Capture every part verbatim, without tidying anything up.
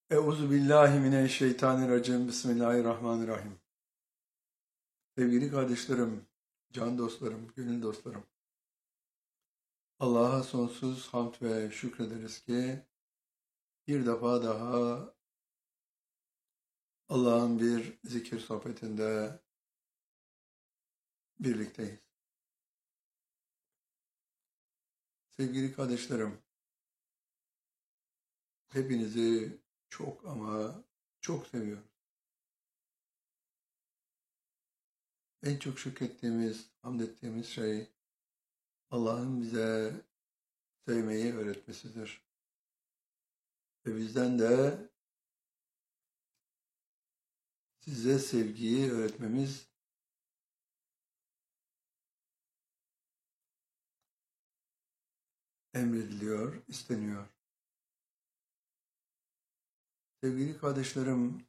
Euzu billahi mineşşeytanirracim. Bismillahirrahmanirrahim. Sevgili kardeşlerim, can dostlarım, gönül dostlarım. Allah'a sonsuz hamd ve şükrederiz ki bir defa daha Allah'ın bir zikir sohbetinde birlikteyiz. Sevgili kardeşlerim, hepinizi çok ama çok seviyorum. En çok şükrettiğimiz, hamd ettiğimiz şey Allah'ın bize sevmeyi öğretmesidir. Ve bizden de size sevgiyi öğretmemiz emrediliyor, isteniyor. Sevgili kardeşlerim,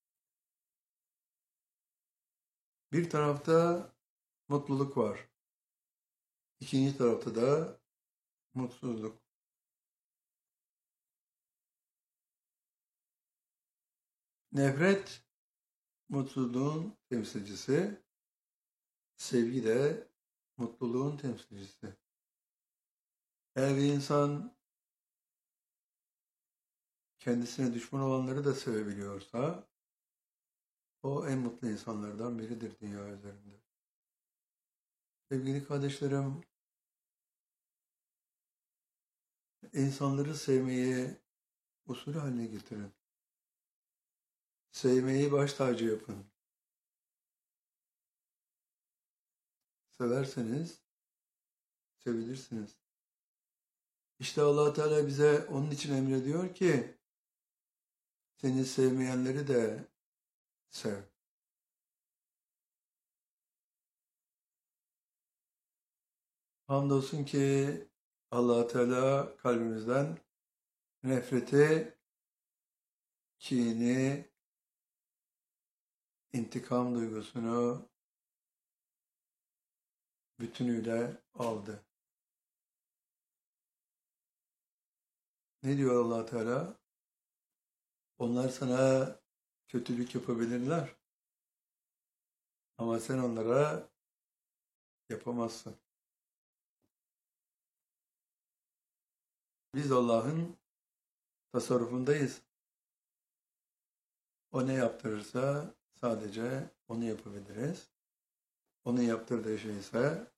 bir tarafta mutluluk var. İkinci tarafta da mutsuzluk. Nefret, mutsuzluğun temsilcisi, sevgi de mutluluğun temsilcisi. Eğer bir insan kendisine düşman olanları da sevebiliyorsa, o en mutlu insanlardan biridir dünya üzerinde. Sevgili kardeşlerim, insanları sevmeyi usul haline getirin. Sevmeyi baş tacı yapın. Severseniz sevilirsiniz. İşte Allah Teala bize onun için emrediyor ki seni sevmeyenleri de sev. Hamdolsun ki Allah Teala kalbimizden nefreti, kini, intikam duygusunu bütünüyle aldı. Ne diyor Allah Teala? Onlar sana kötülük yapabilirler. Ama sen onlara yapamazsın. Biz Allah'ın tasarrufundayız. O ne yaptırırsa sadece onu yapabiliriz. Onun yaptırdığı şey ise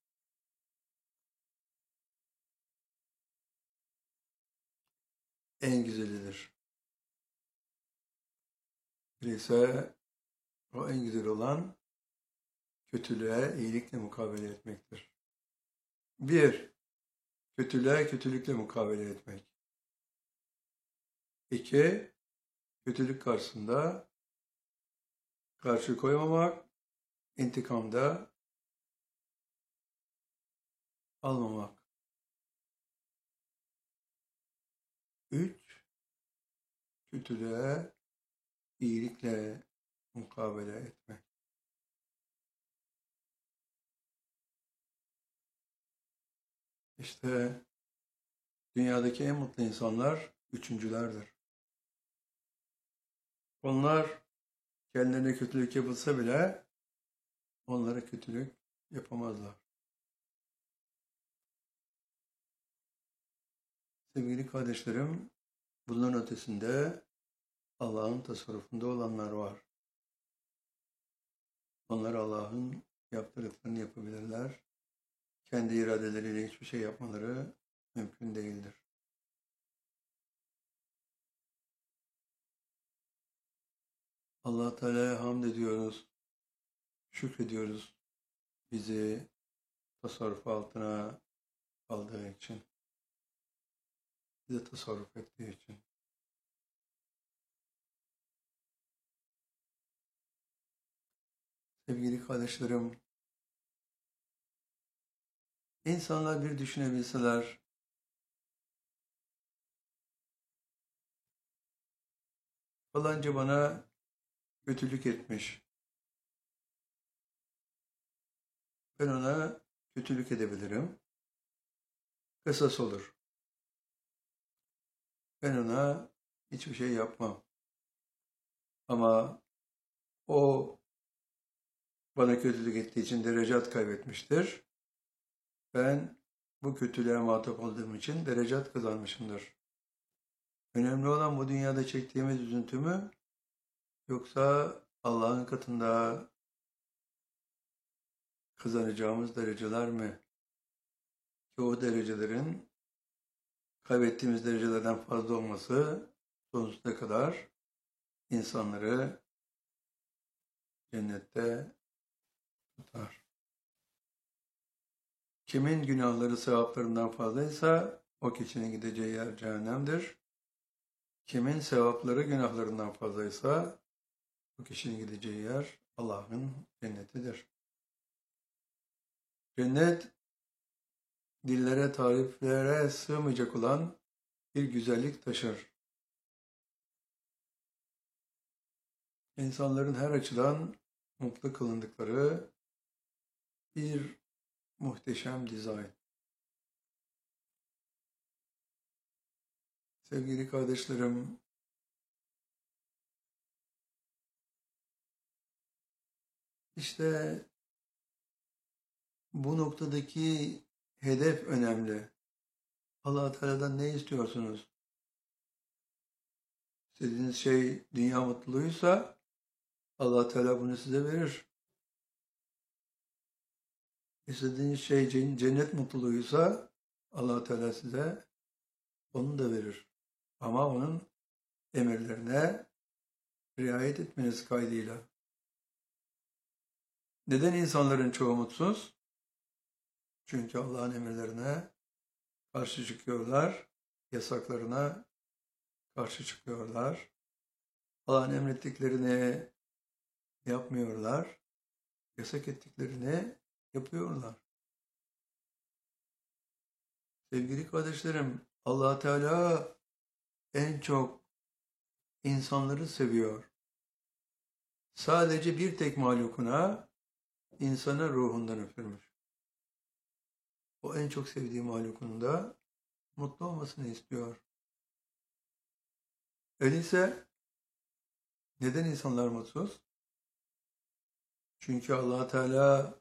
en güzelidir. Öyleyse o en güzel olan kötülüğe iyilikle mukabele etmektir. Bir, kötülüğe kötülükle mukabele etmek. İki, kötülük karşısında karşı koymamak, intikamda almamak. Üç, kötülüğe iyilikle mukabele etmek. İşte dünyadaki en mutlu insanlar üçüncülerdir. Onlar kendilerine kötülük yapılsa bile onlara kötülük yapamazlar. Sevgili kardeşlerim, bunların ötesinde Allah'ın tasarrufunda olanlar var. Onlar Allah'ın yaptırdıklarını yapabilirler. Kendi iradeleriyle hiçbir şey yapmaları mümkün değildir. Allah Teala'ya hamd ediyoruz, şükrediyoruz bizi tasarruf altına aldığı için, bize tasarruf ettiği için. Sevgili kardeşlerim, insanlar bir düşünebilseler, falanca bana kötülük etmiş, ben ona kötülük edebilirim, kısas olur. Ben ona hiçbir şey yapmam. Ama o bana kötülük ettiği için derecat kaybetmiştir. Ben bu kötülüğe muhatap olduğum için derecat kazanmışımdır. Önemli olan bu dünyada çektiğimiz üzüntü mü, yoksa Allah'ın katında kazanacağımız dereceler mi? Ki o derecelerin kaybettiğimiz derecelerden fazla olması sonsuza kadar insanları cennette tutar. Kimin günahları sevaplarından fazlaysa o kişinin gideceği yer cehennemdir. Kimin sevapları günahlarından fazlaysa o kişinin gideceği yer Allah'ın cennetidir. Cennet, dillere, tariflere sığmayacak olan bir güzellik taşır. İnsanların her açıdan mutlu kılındıkları bir muhteşem dizayn. Sevgili kardeşlerim, işte bu noktadaki hedef önemli. Allah Teala'dan ne istiyorsunuz? İstediğiniz şey dünya mutluluğuysa Allah Teala bunu size verir. İstediğiniz şey cennet mutluluğuysa Allah Teala size onu da verir. Ama onun emirlerine riayet etmeniz kaydıyla. Neden insanların çoğu mutsuz? Çünkü Allah'ın emirlerine karşı çıkıyorlar, yasaklarına karşı çıkıyorlar. Allah'ın emrettiklerini yapmıyorlar, yasak ettiklerini yapıyorlar. Sevgili kardeşlerim, Allah Teala en çok insanları seviyor. Sadece bir tek mahlukuna insanı ruhundan üfürmüş. O en çok sevdiği mahlukun da mutlu olmasını istiyor. Öyleyse neden insanlar mutsuz? Çünkü Allah Teala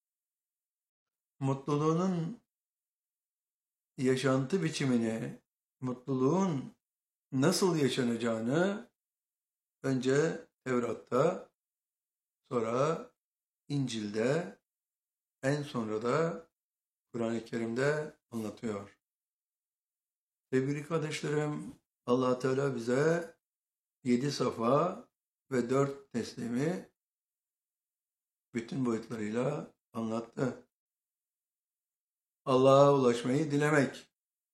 mutluluğunun yaşantı biçimini, mutluluğun nasıl yaşanacağını önce Tevrat'ta, sonra İncil'de, en sonra da Kur'an-ı Kerim'de anlatıyor. Sevgili kardeşlerim, Allah Teala bize yedi safa ve dört teslimi bütün boyutlarıyla anlattı. Allah'a ulaşmayı dilemek.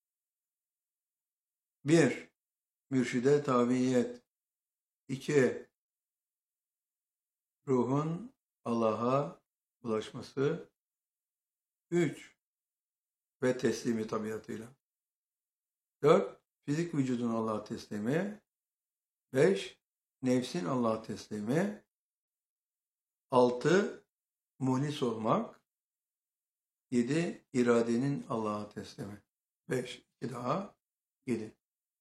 Bir, mürşide tabiyet. İki, ruhun Allah'a ulaşması. Üç, ve teslimi tabiatıyla. Dört, fizik vücudun Allah'a teslimi. Beş, nefsin Allah'a teslimi. Altı, muhlis olmak. Yedi, iradenin Allah'a teslimi. Beş, iki daha, yedi.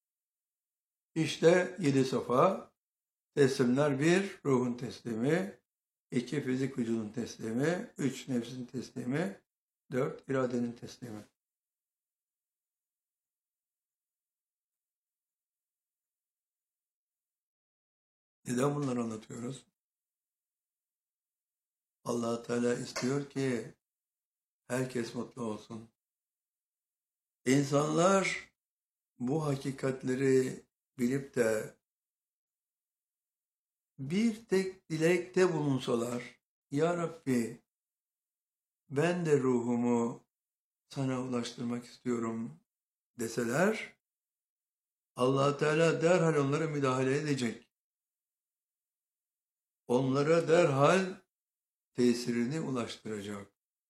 İşte yedi safa. Teslimler bir, ruhun teslimi. İki, fizik vücudun teslimi. Üç, nefsin teslimi. Dört, iradenin teslimi. Neden bunları anlatıyoruz? Allah Teala istiyor ki herkes mutlu olsun. İnsanlar bu hakikatleri bilip de bir tek dilekte bulunsalar, Ya Rabbi, ben de ruhumu sana ulaştırmak istiyorum deseler, Allah Teala derhal onlara müdahale edecek. Onlara derhal tesirini ulaştıracak.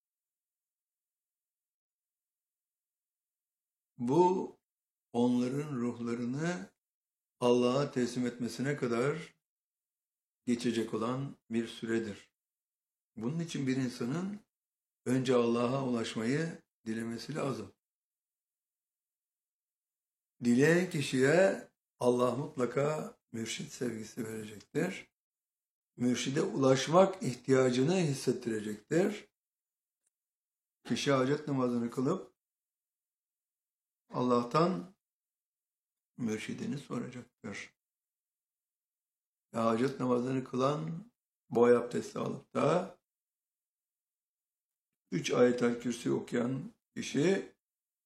Bu onların ruhlarını Allah'a teslim etmesine kadar geçecek olan bir süredir. Bunun için bir insanın önce Allah'a ulaşmayı dilemesi lazım. Dileyen kişiye Allah mutlaka mürşit sevgisi verecektir. Mürşide ulaşmak ihtiyacını hissettirecektir. Kişi hacet namazını kılıp Allah'tan mürşidini soracaktır. Ve hacet namazını kılan boy abdesti alıp da üç ayet-el kürsi okuyan kişi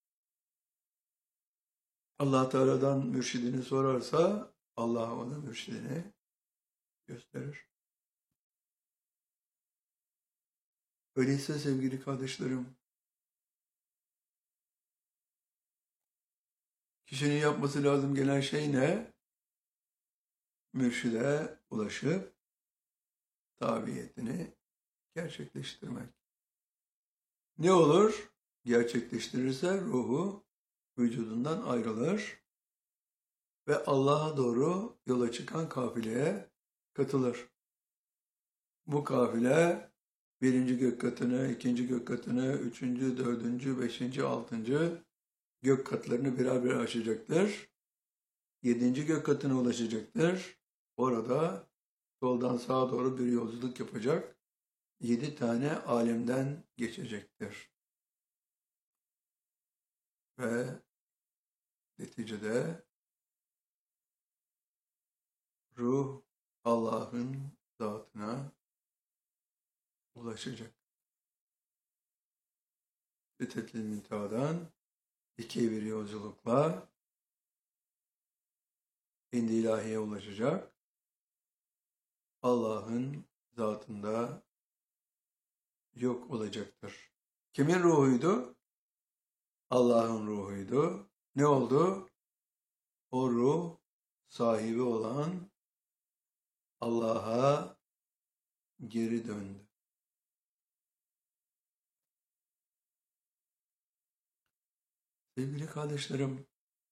Allah Teala'dan mürşidini sorarsa Allah ona mürşidini gösterir. Öyleyse sevgili kardeşlerim, kişinin yapması lazım gelen şey ne? Mürşide ulaşıp tabiyetini gerçekleştirmek. Ne olur? Gerçekleştirirse ruhu vücudundan ayrılır ve Allah'a doğru yola çıkan kafileye katılır. Bu kafile birinci gök katını, ikinci gök katını, üçüncü, dördüncü, beşinci, altıncı gök katlarını birer birer aşacaktır. Yedinci gök katına ulaşacaktır. Orada soldan sağa doğru bir yolculuk yapacak. Yedi tane alemden geçecektir. Ve neticede ruh Allah'ın zatına ulaşacak. Siddetül Münteha'dan iki bir yolculukla İndi ilahiye ulaşacak. Allah'ın zatında yok olacaktır. Kimin ruhuydu? Allah'ın ruhuydu. Ne oldu? O ruh sahibi olan Allah'a geri döndü. Sevgili kardeşlerim,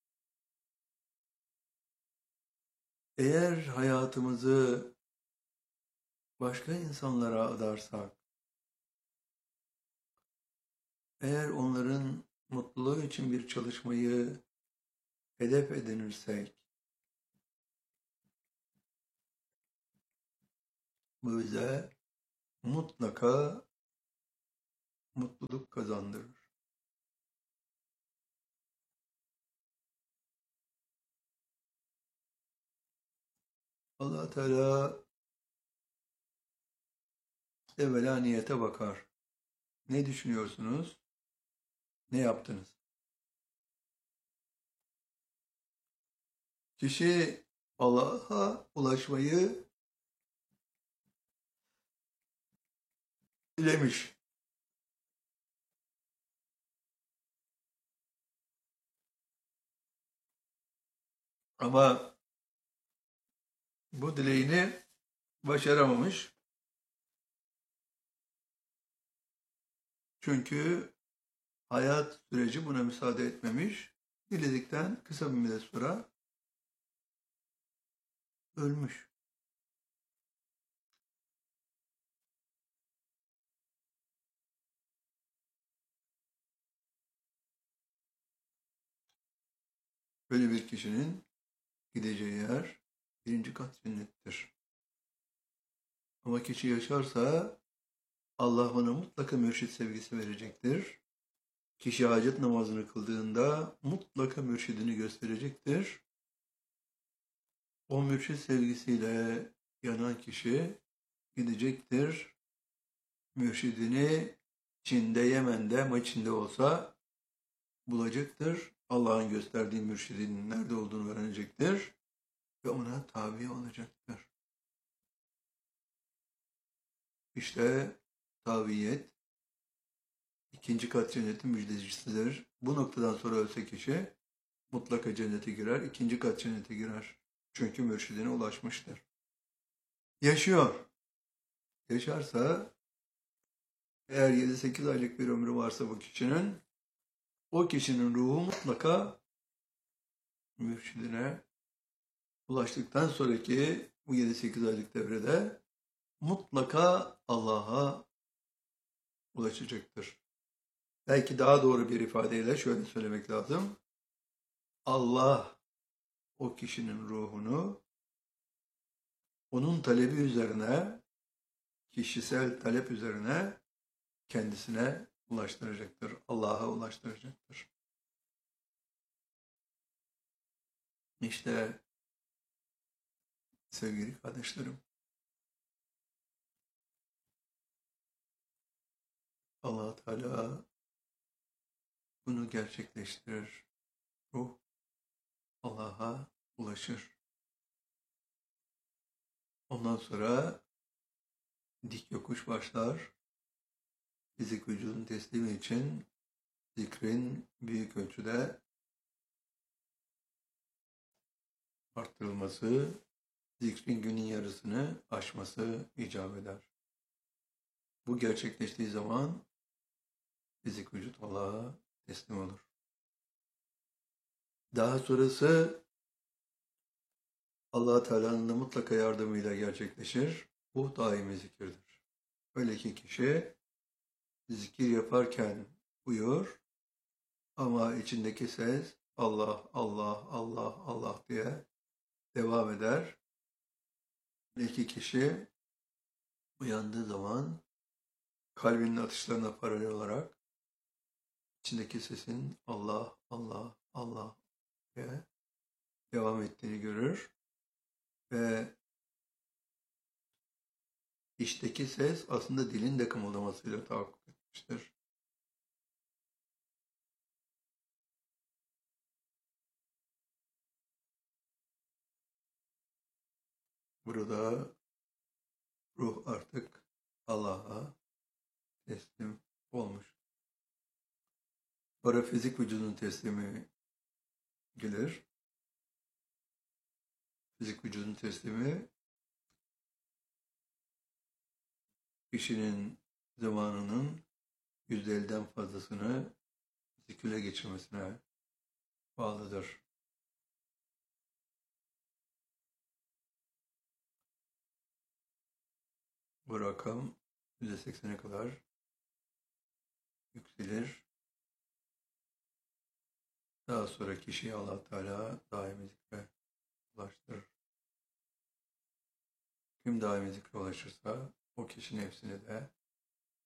eğer hayatımızı başka insanlara adarsak, eğer onların mutluluğu için bir çalışmayı hedef edinirsek, bu bize mutlaka mutluluk kazandırır. Allah Teala evvela niyete bakar. Ne düşünüyorsunuz? Ne yaptınız? Kişi Allah'a ulaşmayı dilemiş. Ama bu dileğini başaramamış. Çünkü hayat süreci buna müsaade etmemiş. Diledikten kısa bir müddet sonra ölmüş. Böyle bir kişinin gideceği yer birinci kat cennettir. Ama kişi yaşarsa Allah ona mutlaka mürşit sevgisi verecektir. Kişi hacet namazını kıldığında mutlaka mürşidini gösterecektir. O mürşit sevgisiyle yanan kişi gidecektir. Mürşidini Çin'de, Yemen'de ama Çin'de olsa bulacaktır. Allah'ın gösterdiği mürşidinin nerede olduğunu öğrenecektir. Ve ona tabi olacaktır. İşte tabiyet ikinci kat cennetin müjdecisidir. Bu noktadan sonra ölse kişi mutlaka cennete girer, ikinci kat cennete girer. Çünkü mürşidine ulaşmıştır. Yaşıyor. Yaşarsa eğer yedi sekiz aylık bir ömrü varsa bu kişinin, o kişinin ruhu mutlaka mürşidine ulaştıktan sonraki bu yedi sekiz aylık devrede mutlaka Allah'a ulaşacaktır. Belki daha doğru bir ifadeyle şöyle söylemek lazım. Allah o kişinin ruhunu onun talebi üzerine, kişisel talep üzerine kendisine ulaştıracaktır. Allah'a ulaştıracaktır. İşte sevgili kardeşlerim, Allah Teala bunu gerçekleştirir. Ruh Allah'a ulaşır. Ondan sonra dik yokuş başlar. Fizik vücudun teslimi için zikrin büyük ölçüde arttırılması, zikrin günün yarısını aşması icap eder. Bu gerçekleştiği zaman fizik vücut Allah'a teslim olur. Daha sonrası Allah Teala'nın da mutlaka yardımıyla gerçekleşir. Bu daimi zikirdir. Öyle ki kişi zikir yaparken uyur ama içindeki ses Allah, Allah, Allah, Allah diye devam eder. Öyle ki kişi uyandığı zaman kalbinin atışlarına paralel olarak içindeki sesin Allah, Allah, Allah diye devam ettiğini görür ve içteki ses aslında dilin de kımıldamasıyla tahakkuk etmiştir. Burada ruh artık Allah'a teslim olmuş. Sonra fizik vücudun teslimi gelir. Fizik vücudun teslimi kişinin zamanının yüzde elliden fazlasını zikirle geçirmesine bağlıdır. Bu rakam yüzde seksene kadar yükselir. Daha sonra kişiyi Allah Teala daimi zikre ulaştırır. Kim daimi zikre ulaşırsa o kişi nefsini de